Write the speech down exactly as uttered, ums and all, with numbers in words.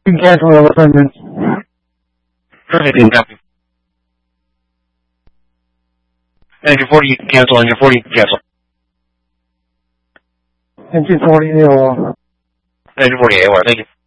can cancel the appointment. Perfect, you can copy. Engine forty, you can cancel. Engine forty, you can cancel. Engine forty, A O R. Engine forty, A O R, thank you.